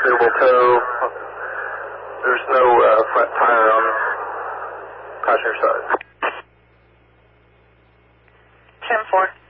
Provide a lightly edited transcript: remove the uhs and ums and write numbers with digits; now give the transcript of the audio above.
suitable tow. There's no front tire on passenger side. 10-4.